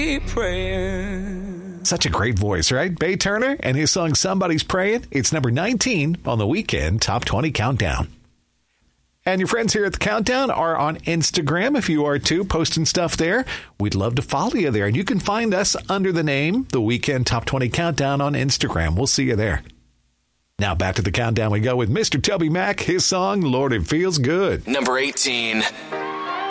Praying. Such a great voice, right? Bay Turner and his song Somebody's Praying. It's number 19 on the Weekend Top 20 Countdown. And your friends here at the Countdown are on Instagram. If you are too, posting stuff there, we'd love to follow you there. And you can find us under the name The Weekend Top 20 Countdown on Instagram. We'll see you there. Now back to the Countdown we go with Mr. Toby Mac, his song, Lord, It Feels Good. Number 18.